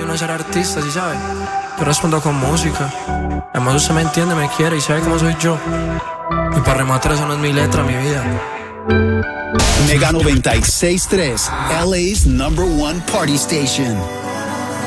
no es ser artista, ¿sí sabes? Yo respondo con música. Además usted me entiende, me quiere y sabe cómo soy yo. Y para rematar eso no es mi letra, mi vida. Mega 96.3, LA's #1 party station.